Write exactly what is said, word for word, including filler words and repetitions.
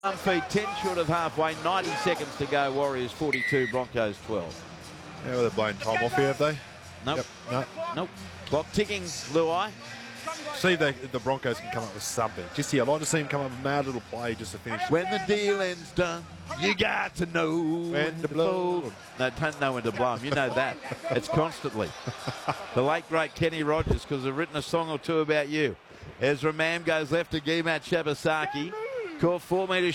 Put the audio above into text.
feet, ten short of halfway, ninety seconds to go. Warriors forty-two, Broncos twelve. Yeah, well, they're blowing time off here, have they? Nope. Yep. No. Nope. Clock ticking, Luai. See if they, the Broncos can come up with something. Just here, I'd like to see them come up with a mad little play just to finish. When the deal ends done, you got to know when to blow. No, don't know when to blow them. You know that. It's constantly. The late, great Kenny Rogers, because they've written a song or two about you. Ezra Mam goes left to Gimat Shabasaki. Caught four metres